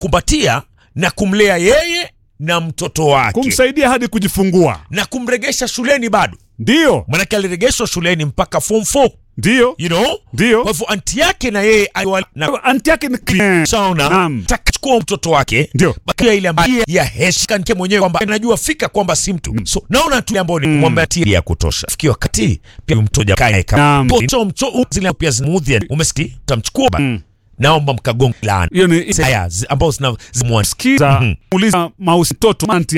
kumbatia na kumlea yeye na mtoto wake, kumsaidia hadi kujifungua na kumregesha shuleni bado. ndio Manake aliregeshwa shuleni mpaka form 4. ndio You know? ndio Kwa hivyo anti yake na yeye na anti yake ni sauna takachukua mtoto wake, ndio bakia ile ambayo ya heshima nke mwenyewe kwamba anajua fika kwamba si mtu. So naona tu ambao ni kumwambia tia ya kutosha. Fikia wakati pia mtoja kae kama mcho zile pia zimudhi, umesikia, utamchukua naomba mkagonga laana. Hiyo ni haya ambao zinamwasikiza uliza mausi mtoto anti